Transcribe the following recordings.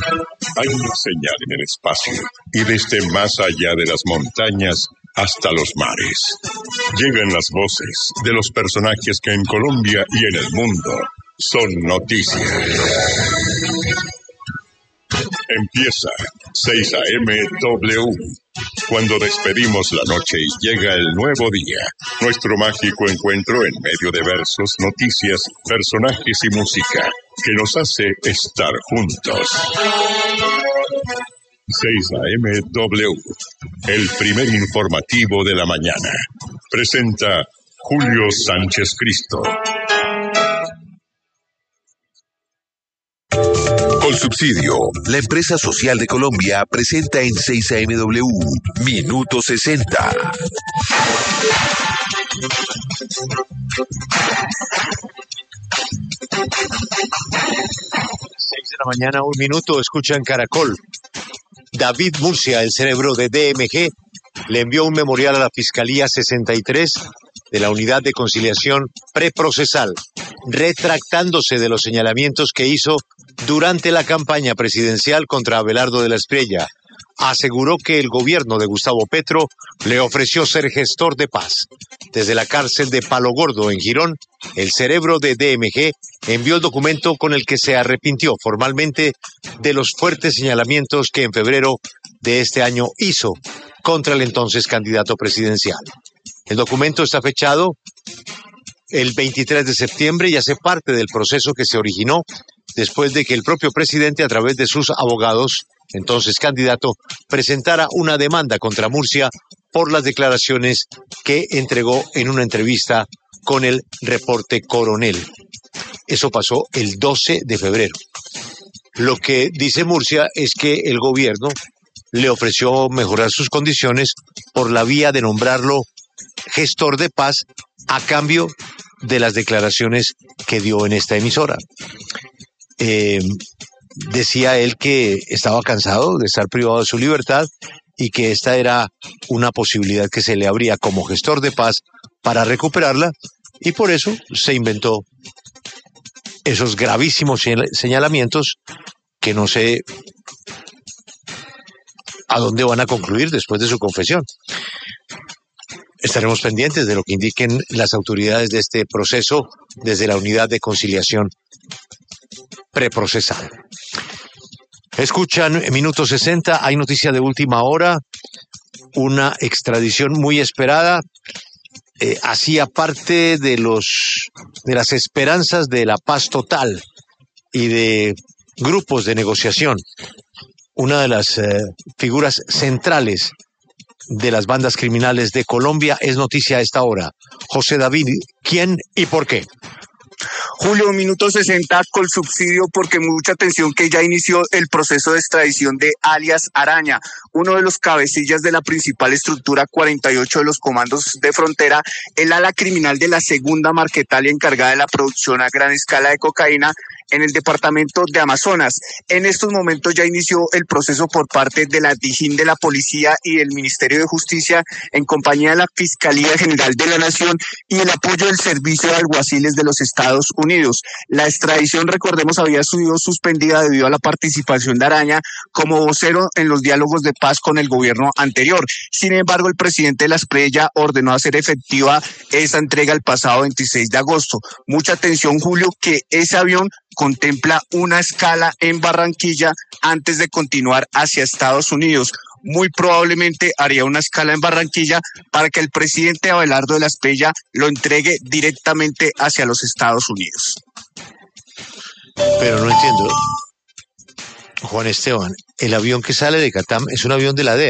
Hay una señal en el espacio y desde más allá de las montañas hasta los mares. Llegan las voces de los personajes que en Colombia y en el mundo son noticia. Empieza 6 AM W. Cuando despedimos la noche y llega el nuevo día, nuestro mágico encuentro en medio de versos, noticias, personajes y música que nos hace estar juntos. 6 AM W, el primer informativo de la mañana. Presenta Julio Sánchez Cristo. Colsubsidio, la empresa social de Colombia, presenta en 6 AMW, Minuto 60. 6 de la mañana, 1 minuto, escuchan Caracol. David Murcia, el cerebro de DMG, le envió un memorial a la Fiscalía 63 de la Unidad de Conciliación Preprocesal, retractándose de los señalamientos que hizo durante la campaña presidencial contra Abelardo de la Espriella. Aseguró que el gobierno de Gustavo Petro le ofreció ser gestor de paz. Desde la cárcel de Palo Gordo, en Girón, el cerebro de DMG envió el documento con el que se arrepintió formalmente de los fuertes señalamientos que en febrero de este año hizo contra el entonces candidato presidencial. El documento está fechado el 23 de septiembre y hace parte del proceso que se originó después de que el propio presidente, a través de sus abogados, entonces candidato, presentara una demanda contra Murcia por las declaraciones que entregó en una entrevista con el Reporte Coronel. Eso pasó el 12 de febrero. Lo que dice Murcia es que el gobierno le ofreció mejorar sus condiciones por la vía de nombrarlo gestor de paz a cambio de las declaraciones que dio en esta emisora. Decía él que estaba cansado de estar privado de su libertad y que esta era una posibilidad que se le abría como gestor de paz para recuperarla, y por eso se inventó esos gravísimos señalamientos que no sé a dónde van a concluir después de su confesión. Estaremos pendientes de lo que indiquen las autoridades de este proceso desde la Unidad de Conciliación Preprocesal. Escuchan Minuto 60, hay noticia de última hora, una extradición muy esperada, hacía parte de las esperanzas de la paz total y de grupos de negociación. Una de las figuras centrales de las bandas criminales de Colombia es noticia a esta hora. José David, ¿quién y por qué? Julio, Minuto 60, Colsubsidio, porque mucha atención que ya inició el proceso de extradición de alias Araña, uno de los cabecillas de la principal estructura 48 de los comandos de frontera, el ala criminal de la segunda Marquetalia encargada de la producción a gran escala de cocaína en el departamento de Amazonas. En estos momentos ya inició el proceso por parte de la DIJÍN de la Policía y del Ministerio de Justicia en compañía de la Fiscalía General de la Nación y el apoyo del Servicio de Alguaciles de los Estados Unidos. La extradición, recordemos, había sido suspendida debido a la participación de Araña como vocero en los diálogos de paz con el gobierno anterior. Sin embargo, el presidente de la Espriella ordenó hacer efectiva esa entrega el pasado 26 de agosto. Mucha atención, Julio, que ese avión contempla una escala en Barranquilla antes de continuar hacia Estados Unidos. Muy probablemente haría una escala en Barranquilla para que el presidente Abelardo de la Espriella lo entregue directamente hacia los Estados Unidos. Pero no entiendo, Juan Esteban, el avión que sale de Catam es un avión de la DEA.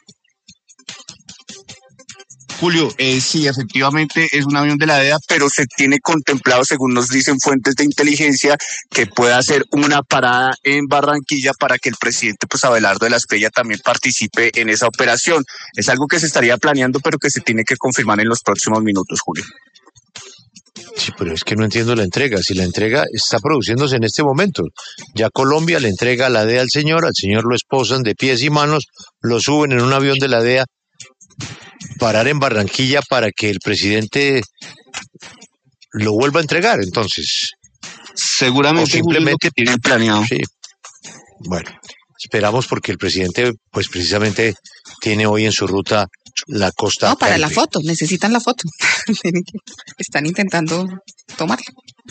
Julio, sí, efectivamente es un avión de la DEA, pero se tiene contemplado, según nos dicen fuentes de inteligencia, que pueda hacer una parada en Barranquilla para que el presidente, pues Abelardo de la Espriella, también participe en esa operación. Es algo que se estaría planeando, pero que se tiene que confirmar en los próximos minutos, Julio. Sí, pero es que no entiendo la entrega. Si la entrega está produciéndose en este momento, ya Colombia le entrega la DEA al señor lo esposan de pies y manos, lo suben en un avión de la DEA, parar en Barranquilla para que el presidente lo vuelva a entregar, entonces. Seguramente o simplemente que tienen planeado. Sí. Bueno, Esperamos porque el presidente, pues precisamente, tiene hoy en su ruta la costa. No, para Caribe. la foto, necesitan la foto. Están intentando tomarla.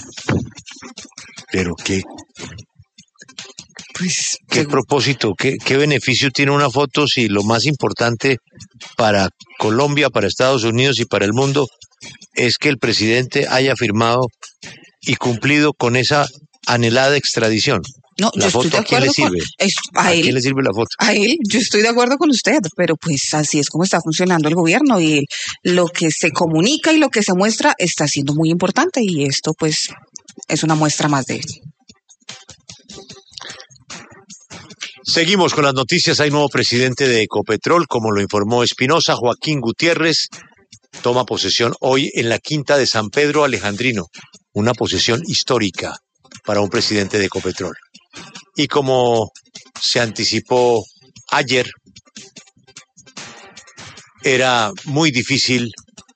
Pero qué Pues, propósito, qué beneficio tiene una foto si lo más importante para Colombia, para Estados Unidos y para el mundo es que el presidente haya firmado y cumplido con esa anhelada extradición. no, La yo estoy foto, de ¿a quién le acuerdo con sirve? a ¿A quién él. le sirve la foto? A él, yo estoy de acuerdo con usted, pero pues así es como está funcionando el gobierno y lo que se comunica y lo que se muestra está siendo muy importante y esto pues es una muestra más de eso. Seguimos con las noticias. Hay nuevo presidente de Ecopetrol, como lo informó Espinosa. Joaquín Gutiérrez toma posesión hoy en la Quinta de San Pedro Alejandrino, una posesión histórica para un presidente de Ecopetrol. Y como se anticipó ayer, era muy difícil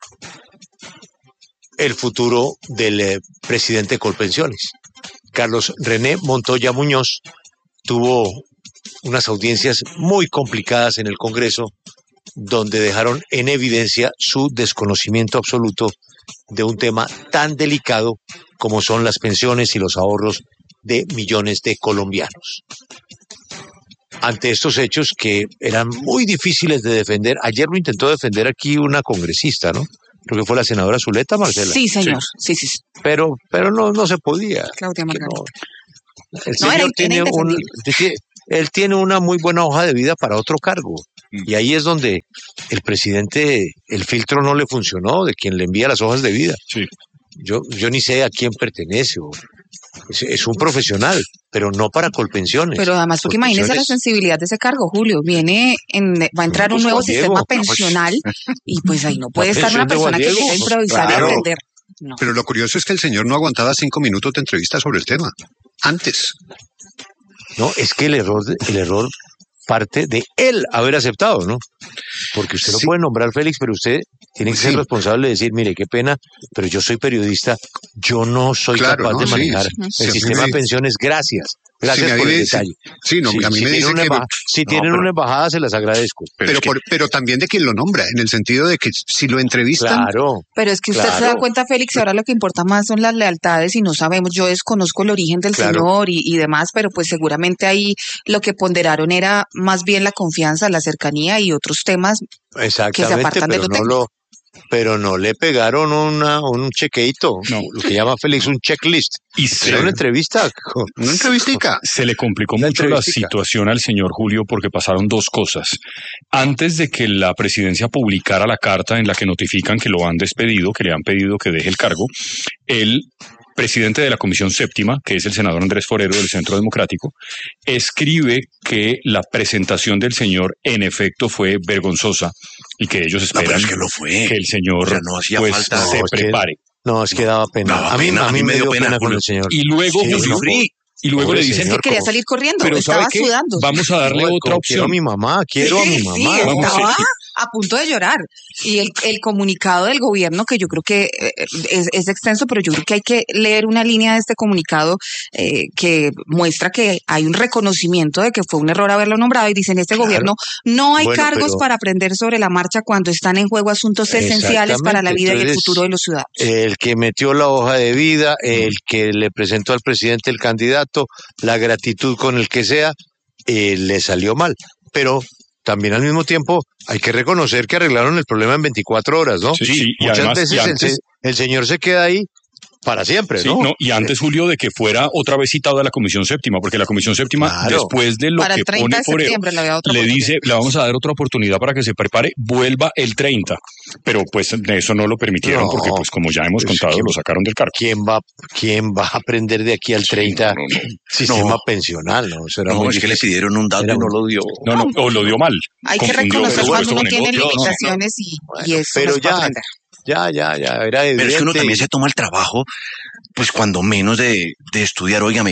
el futuro del presidente de Colpensiones. Carlos René Montoya Muñoz tuvo unas audiencias muy complicadas en el Congreso, donde dejaron en evidencia su desconocimiento absoluto de un tema tan delicado como son las pensiones y los ahorros de millones de colombianos. Ante estos hechos que eran muy difíciles de defender, ayer lo intentó defender aquí una congresista, ¿no? Creo que fue la senadora Zuleta, Marcela. Sí, señor, sí. Pero no se podía. Claudia Margarita. El No, señor él tiene una muy buena hoja de vida para otro cargo. Y ahí es donde el presidente, el filtro no le funcionó, de quien le envía las hojas de vida. Sí. Yo ni sé a quién pertenece. Es un profesional, pero no para Colpensiones. Pero además, porque imagínese la sensibilidad de ese cargo, Julio. Va a entrar un nuevo sistema pensional y pues ahí no puede estar una persona que llegue a improvisar y aprender. No. Pero lo curioso es que el señor no aguantaba 5 minutos de entrevista sobre el tema. Antes. No, es que el error parte de él haber aceptado, ¿no? Porque usted no puede nombrar Félix, pero usted tiene que ser responsable de decir, mire, qué pena, pero yo soy periodista, yo no soy capaz de manejar el sistema de pensiones, gracias por el detalle. Sí, no, a mí me dicen que... Si tienen una embajada, se las agradezco. Pero también de quien lo nombra, en el sentido de que si lo entrevistan... Claro. Pero es que usted se da cuenta, Félix, ahora lo que importa más son las lealtades y no sabemos, yo desconozco el origen del señor y demás, pero pues seguramente ahí lo que ponderaron era más bien la confianza, la cercanía y otros temas que se apartan de lo técnico. Pero no le pegaron un chequeito, lo que llama Félix un checklist. Era una entrevista. Una entrevistica. Se le complicó mucho la situación al señor Julio porque pasaron dos cosas. Antes de que la presidencia publicara la carta en la que notifican que lo han despedido, que le han pedido que deje el cargo, el presidente de la Comisión Séptima, que es el senador Andrés Forero del Centro Democrático, escribe que la presentación del señor en efecto fue vergonzosa y que ellos esperan que el señor se prepare. No, es que daba pena. A mí me dio pena con el señor. Y luego le dicen que quería salir corriendo, pero estaba sudando. Vamos a darle otra opción. Quiero a mi mamá. Sí, estaba a punto de llorar. Y el comunicado del gobierno, que yo creo que es extenso, pero yo creo que hay que leer una línea de este comunicado que muestra que hay un reconocimiento de que fue un error haberlo nombrado y dicen, este gobierno no hay cargos para aprender sobre la marcha cuando están en juego asuntos esenciales para la vida y el futuro de los ciudadanos. El que metió la hoja de vida, el que le presentó al presidente el candidato, la gratitud con el que sea, le salió mal. Pero también al mismo tiempo hay que reconocer que arreglaron el problema en 24 horas, ¿no? Sí, muchas además, veces el señor se queda ahí para siempre, ¿no? Y antes, Julio, de que fuera otra vez citado a la Comisión Séptima, porque la Comisión Séptima, después de lo que pone Forero, le dice, le vamos a dar otra oportunidad para que se prepare, vuelva el 30. Pero pues eso no lo permitieron porque, pues como ya hemos contado, lo sacaron del cargo. ¿Quién va a aprender de aquí al 30 sistema pensional? No, es que le pidieron un dato y no lo dio. O lo dio mal. Hay que reconocer cuando uno tiene limitaciones y eso pero nos va a aprender. Ya, era evidente. Pero es que uno también se toma el trabajo, pues cuando menos de estudiar, óigame,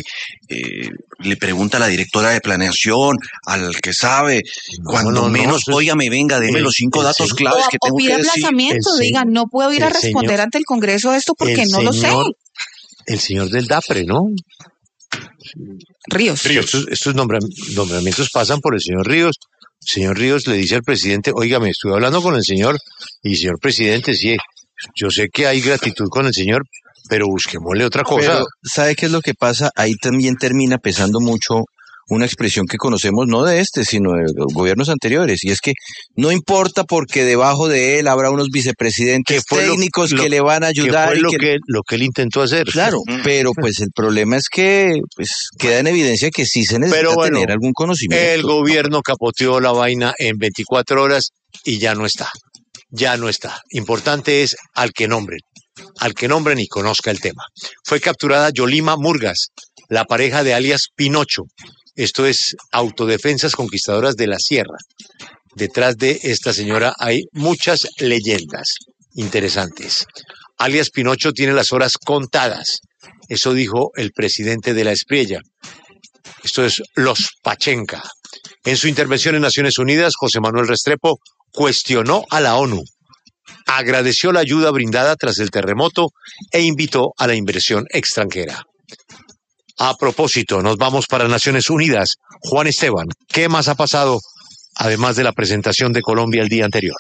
le pregunta a la directora de planeación, al que sabe, cuando menos, óigame, venga, deme los 5 datos claves que tengo que decir. O pide aplazamiento, diga, no puedo ir a responder ante el Congreso esto porque no lo sé. El señor del DAPRE, ¿no? Ríos. Estos nombramientos pasan por el señor Ríos. El señor Ríos le dice al presidente, oiga, me estuve hablando con el señor, y señor presidente, sí, yo sé que hay gratitud con el señor, pero busquémosle otra cosa. Pero, ¿sabe qué es lo que pasa? Ahí también termina pesando mucho una expresión que conocemos no de sino de los gobiernos anteriores, y es que no importa porque debajo de él habrá unos vicepresidentes técnicos que le van a ayudar. Que fue lo que él intentó hacer. Claro, pero pues el problema es que pues queda en evidencia que sí se necesita tener algún conocimiento. El gobierno capoteó la vaina en 24 horas y ya no está. Ya no está. Importante es al que nombren y conozca el tema. Fue capturada Yolima Murgas, la pareja de alias Pinocho. Esto es Autodefensas Conquistadoras de la Sierra. Detrás de esta señora hay muchas leyendas interesantes. Alias Pinocho tiene las horas contadas. Eso dijo el presidente de la Espriella. Esto es Los Pachenca. En su intervención en Naciones Unidas, José Manuel Restrepo cuestionó a la ONU, agradeció la ayuda brindada tras el terremoto e invitó a la inversión extranjera. A propósito, nos vamos para Naciones Unidas. Juan Esteban, ¿qué más ha pasado además de la presentación de Colombia el día anterior?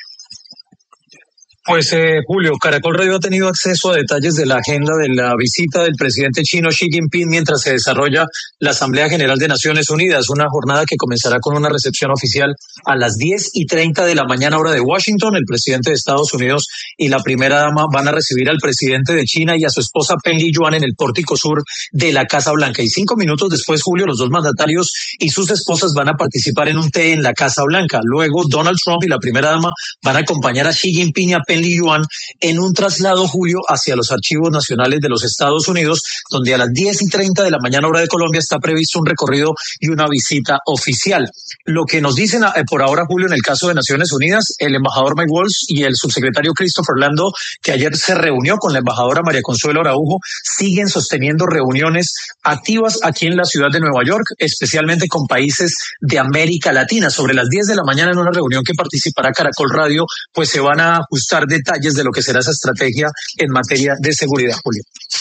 Pues Julio, Caracol Radio ha tenido acceso a detalles de la agenda de la visita del presidente chino Xi Jinping mientras se desarrolla la Asamblea General de Naciones Unidas, una jornada que comenzará con una recepción oficial a las 10:30 de la mañana hora de Washington. El presidente de Estados Unidos y la primera dama van a recibir al presidente de China y a su esposa Peng Liyuan en el pórtico sur de la Casa Blanca. Y 5 minutos después, Julio, los dos mandatarios y sus esposas van a participar en un té en la Casa Blanca. Luego, Donald Trump y la primera dama van a acompañar a Xi Jinping y a Peng Liyuan en un traslado, Julio, hacia los archivos nacionales de los Estados Unidos, donde a las 10:30 de la mañana hora de Colombia está previsto un recorrido y una visita oficial. Lo que nos dicen por ahora, Julio, en el caso de Naciones Unidas, el embajador Mike Waltz y el subsecretario Christopher Lando, que ayer se reunió con la embajadora María Consuelo Araujo, siguen sosteniendo reuniones activas aquí en la ciudad de Nueva York, especialmente con países de América Latina. Sobre las 10 de la mañana, en una reunión que participará Caracol Radio, pues se van a ajustar detalles de lo que será esa estrategia en materia de seguridad, Julio.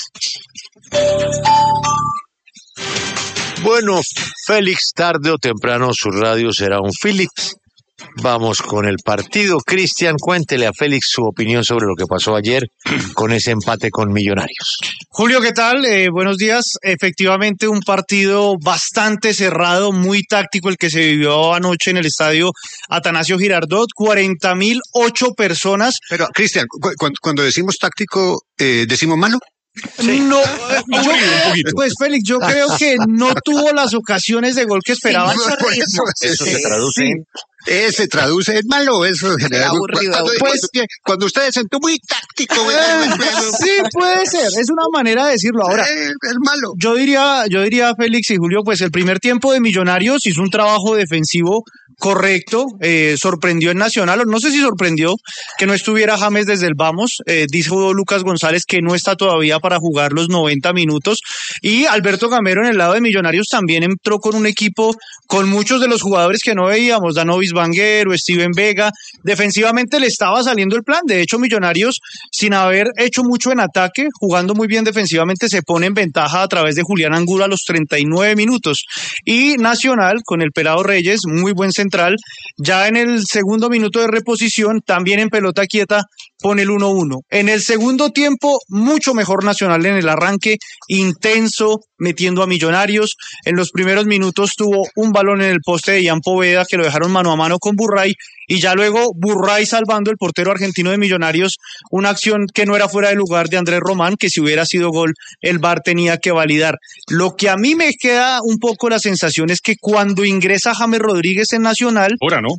Bueno, Félix, tarde o temprano su radio será un Philips. Vamos con el partido. Cristian, cuéntele a Félix su opinión sobre lo que pasó ayer con ese empate con Millonarios. Julio, ¿qué tal? Buenos días. Efectivamente, un partido bastante cerrado, muy táctico el que se vivió anoche en el estadio Atanasio Girardot. 40.008 personas. Pero, Cristian, cuando decimos táctico, ¿decimos malo? Sí. No, pues Félix, yo creo que no tuvo las ocasiones de gol que esperaban. Eso se traduce en... Se traduce en malo, eso genera cuando ustedes se sienten muy táctico. Sí, puede ser, es una manera de decirlo. Ahora, es malo. Yo diría Félix y Julio, pues el primer tiempo de Millonarios hizo un trabajo defensivo correcto, sorprendió en Nacional, o no sé si sorprendió que no estuviera James desde el vamos, dijo Lucas González que no está todavía para jugar los 90 minutos, y Alberto Gamero en el lado de Millonarios también entró con un equipo con muchos de los jugadores que no veíamos, Danovis Vanguero, Steven Vega. Defensivamente le estaba saliendo el plan. De hecho, Millonarios, sin haber hecho mucho en ataque, jugando muy bien defensivamente, se pone en ventaja a través de Julián Angulo a los 39 minutos. Y Nacional, con el Pelado Reyes, muy buen central, ya en el segundo minuto de reposición, también en pelota quieta, pone el 1-1. En el segundo tiempo, mucho mejor Nacional en el arranque, intenso, metiendo a Millonarios. En los primeros minutos tuvo un balón en el poste de Ian Poveda que lo dejaron mano a mano con Burray, y ya luego Burray salvando, el portero argentino de Millonarios, una acción que no era fuera de lugar de Andrés Román, que si hubiera sido gol el VAR tenía que validar. Lo que a mí me queda un poco la sensación es que cuando ingresa James Rodríguez en Nacional, ahora no,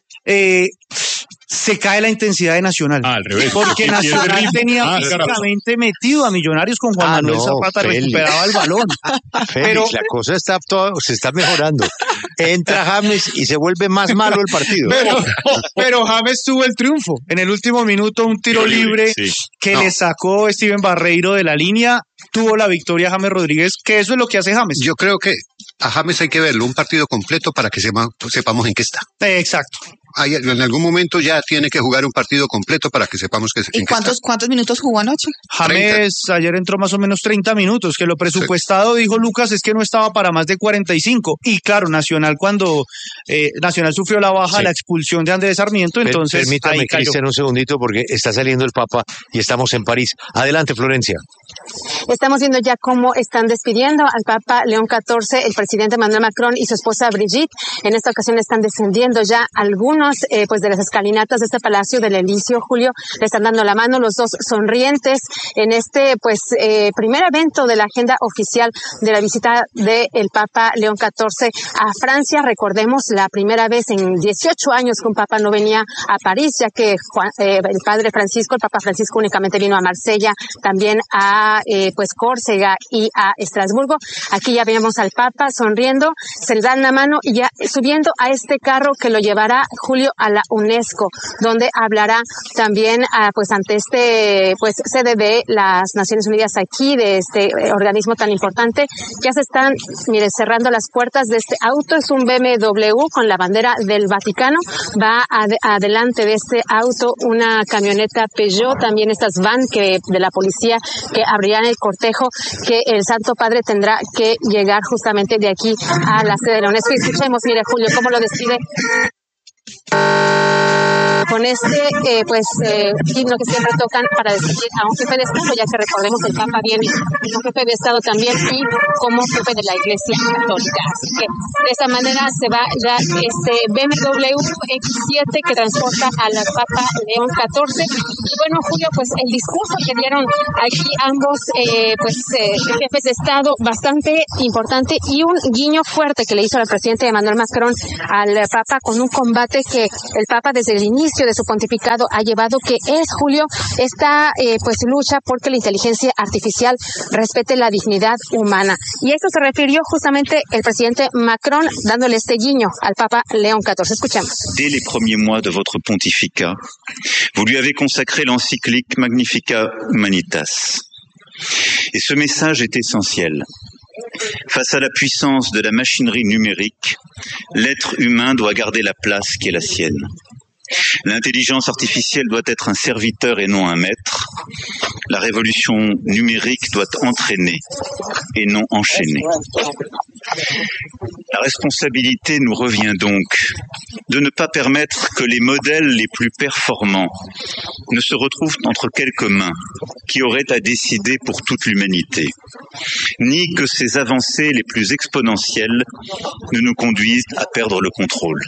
se cae la intensidad de Nacional. Al revés. Porque Nacional tenía físicamente metido a Millonarios con Juan Manuel Zapata, recuperaba el balón. Pero la cosa se está mejorando. Entra James y se vuelve más malo el partido. Pero James tuvo el triunfo. En el último minuto, un tiro libre que le sacó Steven Barreiro de la línea. Tuvo la victoria James Rodríguez, que eso es lo que hace James. Yo creo que a James hay que verlo un partido completo para que sepamos en qué está. Exacto. en algún momento ya tiene que jugar un partido completo para que sepamos que... ¿Y cuántos minutos jugó anoche? James ayer entró más o menos 30 minutos, que lo presupuestado, dijo Lucas, es que no estaba para más de 45. Y claro, Nacional cuando Nacional sufrió la baja, la expulsión de Andrés Sarmiento, entonces... Permítame, Cristian, un segundito, porque está saliendo el Papa y estamos en París. Adelante, Florencia. Estamos viendo ya cómo están despidiendo al Papa León XIV, el presidente Emmanuel Macron y su esposa Brigitte. En esta ocasión están descendiendo ya algunos pues de las escalinatas de este Palacio del Elíseo, Julio. Le están dando la mano, los dos sonrientes en este pues primer evento de la agenda oficial de la visita del Papa León XIV a Francia. Recordemos, la primera vez en 18 años que un Papa no venía a París, ya que el Papa Francisco únicamente vino a Marsella, también a pues Córcega y a Estrasburgo. Aquí ya vemos al Papa sonriendo, se le dan la mano y ya subiendo a este carro que lo llevará, Julio, a la UNESCO, donde hablará también pues ante pues sede de las Naciones Unidas aquí, de este organismo tan importante. Ya se están, cerrando las puertas de este auto. Es un BMW con la bandera del Vaticano. Va adelante de este auto una camioneta Peugeot, también estas van de la policía que abrirán el cortejo que el Santo Padre tendrá que llegar justamente de aquí a la sede de la UNESCO. Escuchemos, Julio, cómo lo despide con este himno que siempre tocan para despedir a un jefe de Estado, ya que recordemos el Papa viene como jefe de Estado también y como jefe de la Iglesia Católica. Así que de esta manera se va ya este BMW X7 que transporta al Papa León XIV. Y bueno, Julio, pues el discurso que dieron aquí ambos jefes de Estado, bastante importante, y un guiño fuerte que le hizo al presidente Emmanuel Macron al Papa con un combate que el Papa desde el inicio de su pontificado ha llevado, que es, Julio, esta lucha porque la inteligencia artificial respete la dignidad humana. Y a eso se refirió justamente el presidente Macron, dándole este guiño al Papa León XIV. Escuchamos. Dès les premiers mois de votre pontificat, vous lui avez consacré l'encyclique Magnificat Humanitas. Et ce message est essentiel. Face à la puissance de la machinerie numérique, l'être humain doit garder la place qui est la sienne. L'intelligence artificielle doit être un serviteur et non un maître. La révolution numérique doit entraîner et non enchaîner. La responsabilité nous revient donc de ne pas permettre que les modèles les plus performants ne se retrouvent entre quelques mains qui auraient à décider pour toute l'humanité, ni que ces avancées les plus exponentielles ne nous conduisent à perdre le contrôle.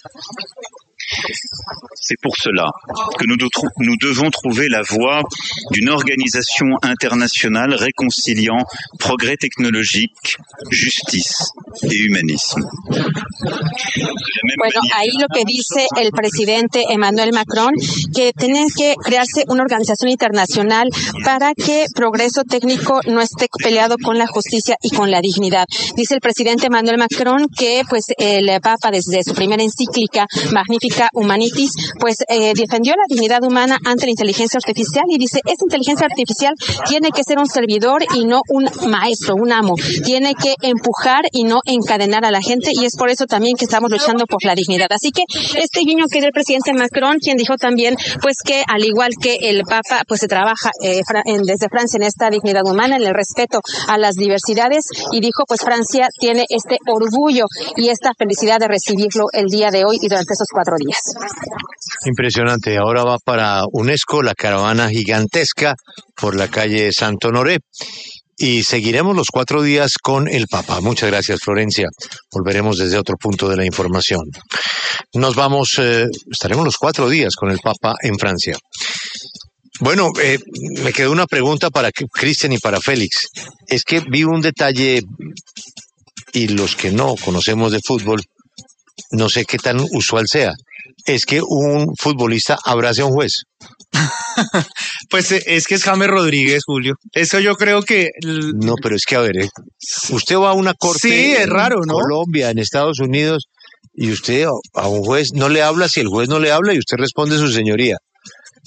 C'est pour cela que nous devons trouver la voie d'une organisation internationale réconciliant progrès technologique, justice et humanisme. Bueno, ahí lo que dice el presidente Emmanuel Macron, que tiene que crearse una organización internacional para que progreso técnico no esté peleado con la justicia y con la dignidad. Dice el presidente Emmanuel Macron que el Papa desde su primera encíclica Magnificat Humanitas defendió la dignidad humana ante la inteligencia artificial y dice, esta inteligencia artificial tiene que ser un servidor y no un maestro, un amo. Tiene que empujar y no encadenar a la gente, y es por eso también que estamos luchando por la dignidad. Así que este guiño que dio el presidente Macron, quien dijo también que al igual que el Papa se trabaja desde Francia en esta dignidad humana, en el respeto a las diversidades, y dijo Francia tiene este orgullo y esta felicidad de recibirlo el día de hoy y durante estos 4 días. Impresionante. Ahora va para UNESCO la caravana gigantesca por la calle Santo Honoré. Y seguiremos los 4 días con el Papa. Muchas gracias, Florencia. Volveremos desde otro punto de la información. Nos vamos, estaremos los 4 días con el Papa en Francia. Bueno, me quedó una pregunta para Cristian y para Félix. Es que vi un detalle, y los que no conocemos de fútbol, no sé qué tan usual sea. Es que un futbolista abrace a un juez. Pues es que es James Rodríguez, Julio. Eso yo creo que... No, pero es que a ver, usted va a una corte, sí, es raro, ¿no? En Colombia, en Estados Unidos, y usted a un juez no le habla si el juez no le habla y usted responde su señoría.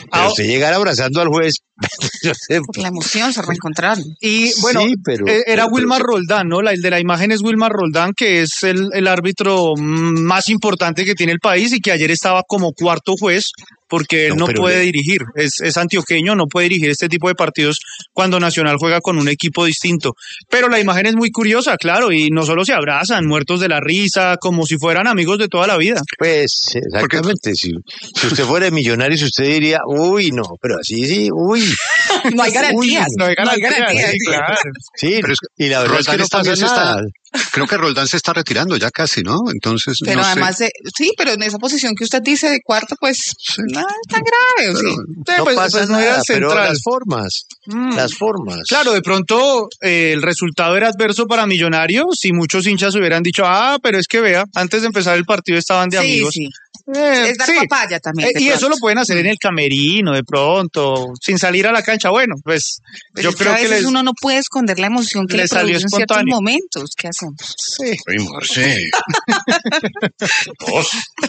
Pero usted llegar abrazando al juez. Por la emoción se reencontraron. Y bueno, Sí, era Wilmar Roldán, ¿no? El de la imagen es Wilmar Roldán, que es el árbitro más importante que tiene el país y que ayer estaba como cuarto juez, porque él no puede dirigir, es antioqueño, no puede dirigir este tipo de partidos cuando Nacional juega con un equipo distinto. Pero la imagen es muy curiosa, claro, y no solo se abrazan, muertos de la risa, como si fueran amigos de toda la vida. Pues, exactamente. Si usted fuera millonario, usted diría, uy, no, pero así sí, uy. No hay garantías. No hay garantías, sí, claro. Sí, pero y la verdad Roldán es que no pasa nada. Creo que Roldán se está retirando ya casi, ¿no? Entonces, pero no además, sé. sí, pero en esa posición que usted dice de cuarto, pues no es tan grave. No pasa no era nada, pero central. las formas. Claro, de pronto el resultado era adverso para Millonarios y muchos hinchas hubieran dicho, pero es que vea, antes de empezar el partido estaban de amigos. Sí. Es dar papaya también. Y eso lo pueden hacer en el camerino, de pronto, sin salir a la cancha. Bueno, pues pero yo creo a veces uno no puede esconder la emoción que le produce en ciertos momentos. ¿Qué hacemos? Sí. Ay, Marce. Dos.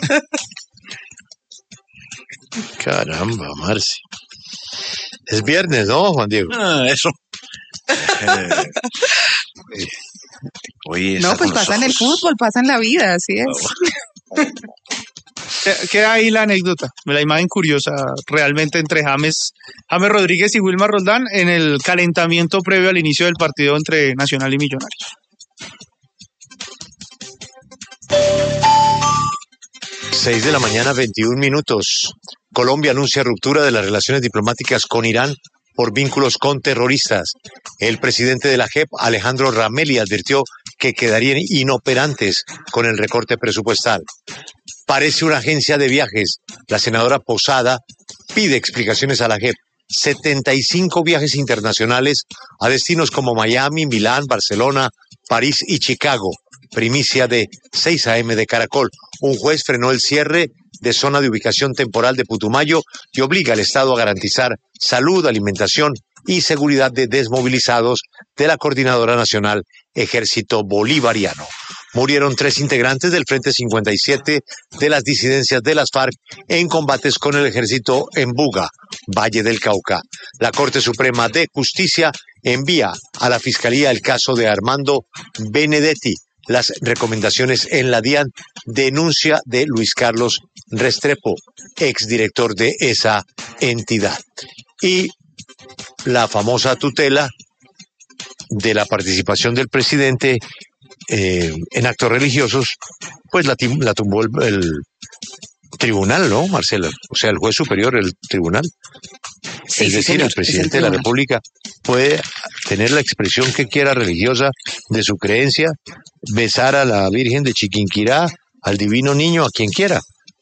Caramba, Marci. Es viernes, ¿no, Juan Diego? Eso. Oye, no, pues pasa en el fútbol, pasa en la vida, así es. Queda ahí la anécdota, la imagen curiosa realmente entre James Rodríguez y Wilmar Roldán en el calentamiento previo al inicio del partido entre Nacional y Millonarios. 6:21 a.m. Colombia anuncia ruptura de las relaciones diplomáticas con Irán por vínculos con terroristas. El presidente de la JEP, Alejandro Ramelli, advirtió que quedarían inoperantes con el recorte presupuestal. Parece una agencia de viajes. La senadora Posada pide explicaciones a la JEP. 75 viajes internacionales a destinos como Miami, Milán, Barcelona, París y Chicago. Primicia de 6 a.m. de Caracol. Un juez frenó el cierre de zona de ubicación temporal de Putumayo y obliga al Estado a garantizar salud, alimentación y seguridad de desmovilizados de la Coordinadora Nacional Ejército Bolivariano. Murieron 3 integrantes del Frente 57 de las disidencias de las FARC en combates con el ejército en Buga, Valle del Cauca. La Corte Suprema de Justicia envía a la Fiscalía el caso de Armando Benedetti. Las recomendaciones en la DIAN, denuncia de Luis Carlos Restrepo, exdirector de esa entidad. Y la famosa tutela de la participación del presidente en actos religiosos, pues la tumbó el tribunal, ¿no, Marcela? O sea, el juez superior, el tribunal. Sí, es decir, señor, el presidente de la República puede tener la expresión que quiera religiosa de su creencia, besar a la Virgen de Chiquinquirá, al Divino Niño, a quien quiera.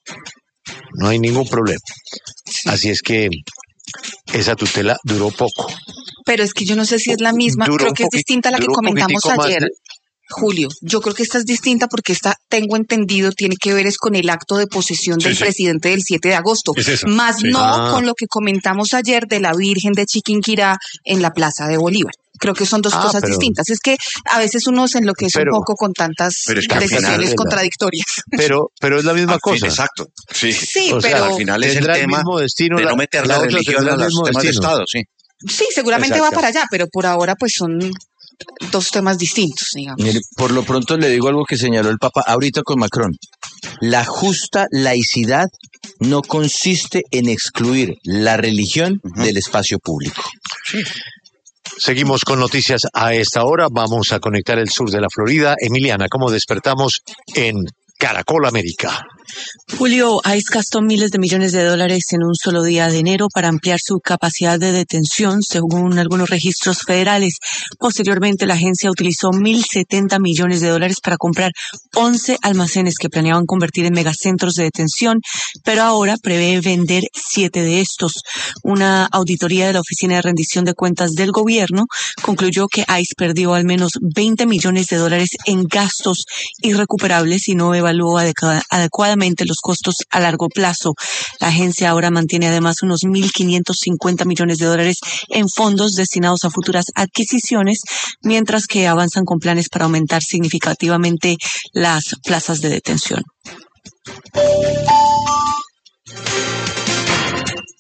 No hay ningún problema. Así es que esa tutela duró poco. Pero es que yo no sé si es la misma, creo que es distinta a la que comentamos ayer. Julio, yo creo que esta es distinta porque esta, tengo entendido, tiene que ver es con el acto de posesión del presidente del 7 de agosto, más no con lo que comentamos ayer de la Virgen de Chiquinquirá en la Plaza de Bolívar. Creo que son dos cosas distintas. Es que a veces uno se enloquece un poco con tantas decisiones contradictorias. Pero es la misma cosa. Exacto. Sí, pero sea, al final es el tema de no meter la religión a los temas de Estado, sí. Sí, seguramente va para allá, pero por ahora pues son dos temas distintos, digamos. Mire, por lo pronto le digo algo que señaló el Papa ahorita con Macron. La justa laicidad no consiste en excluir la religión del espacio público. Sí. Seguimos con noticias a esta hora. Vamos a conectar el sur de la Florida. Emiliana, ¿cómo despertamos en Caracol América? Julio, ICE gastó miles de millones de dólares en un solo día de enero para ampliar su capacidad de detención, según algunos registros federales. Posteriormente, la agencia utilizó 1.070 millones de dólares para comprar 11 almacenes que planeaban convertir en megacentros de detención, pero ahora prevé vender 7 de estos. Una auditoría de la Oficina de Rendición de Cuentas del Gobierno concluyó que ICE perdió al menos 20 millones de dólares en gastos irrecuperables y no evaluó adecuadamente los costos a largo plazo. La agencia ahora mantiene además unos 1.550 millones de dólares en fondos destinados a futuras adquisiciones, mientras que avanzan con planes para aumentar significativamente las plazas de detención.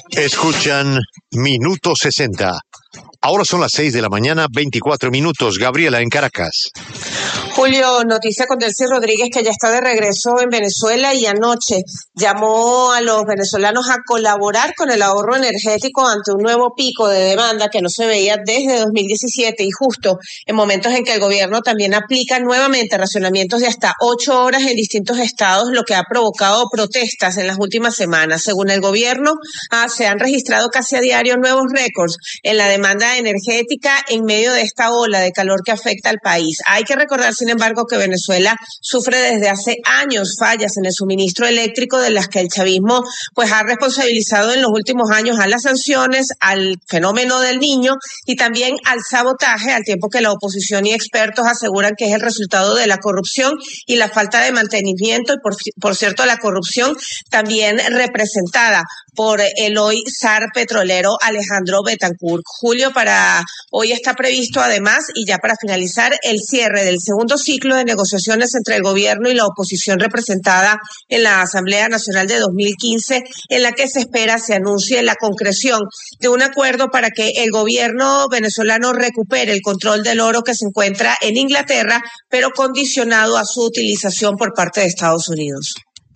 Escuchan Minuto 60. Ahora son las 6 de la mañana, 24 minutos. Gabriela, en Caracas. Julio, noticia con Delcy Rodríguez, que ya está de regreso en Venezuela y anoche llamó a los venezolanos a colaborar con el ahorro energético ante un nuevo pico de demanda que no se veía desde 2017 y justo en momentos en que el gobierno también aplica nuevamente racionamientos de hasta 8 horas en distintos estados, lo que ha provocado protestas en las últimas semanas. Según el gobierno, se han registrado casi a diario nuevos récords en la demanda energética en medio de esta ola de calor que afecta al país. Hay que recordar, sin embargo, que Venezuela sufre desde hace años fallas en el suministro eléctrico, de las que el chavismo pues ha responsabilizado en los últimos años a las sanciones, al fenómeno del Niño y también al sabotaje, al tiempo que la oposición y expertos aseguran que es el resultado de la corrupción y la falta de mantenimiento, y por cierto, la corrupción también representada por el hoy zar petrolero Alejandro Betancourt. Julio, para hoy está previsto además, y ya para finalizar, el cierre del segundo ciclo de negociaciones entre el gobierno y la oposición representada en la Asamblea Nacional de 2015, en la que se espera se anuncie la concreción de un acuerdo para que el gobierno venezolano recupere el control del oro que se encuentra en Inglaterra, pero condicionado a su utilización por parte de Estados Unidos.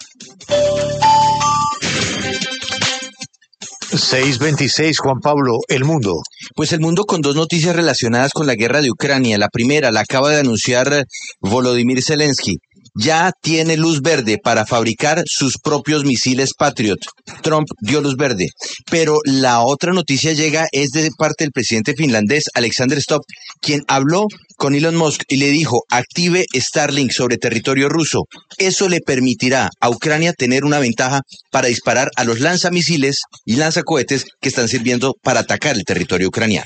6:26, Juan Pablo, El Mundo. Pues El Mundo con dos noticias relacionadas con la guerra de Ucrania. La primera la acaba de anunciar Volodymyr Zelensky. Ya tiene luz verde para fabricar sus propios misiles Patriot. Trump dio luz verde. Pero la otra noticia es de parte del presidente finlandés Alexander Stubb, quien habló con Elon Musk y le dijo: active Starlink sobre territorio ruso. Eso le permitirá a Ucrania tener una ventaja para disparar a los lanzamisiles y lanzacohetes que están sirviendo para atacar el territorio ucraniano.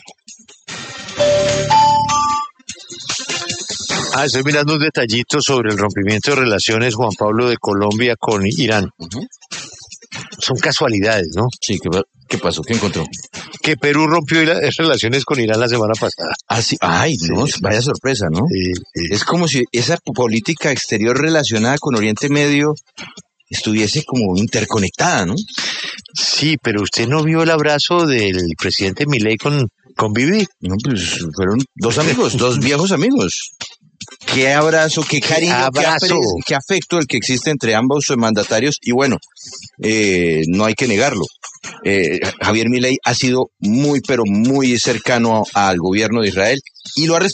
Estoy mirando un detallito sobre el rompimiento de relaciones, Juan Pablo, de Colombia con Irán. Son casualidades, ¿no? Sí, ¿qué pasó? ¿Qué encontró? Que Perú rompió relaciones con Irán la semana pasada. Ah, sí. Ay, no, vaya sorpresa, ¿no? Sí, sí. Es como si esa política exterior relacionada con Oriente Medio estuviese como interconectada, ¿no? Sí, pero usted no vio el abrazo del presidente Milei con Bibi. No, pues fueron dos amigos, dos viejos amigos. Qué abrazo, qué cariño, qué afecto el que existe entre ambos mandatarios. Y bueno, no hay que negarlo. Javier Milei ha sido muy, pero muy cercano al gobierno de Israel y lo ha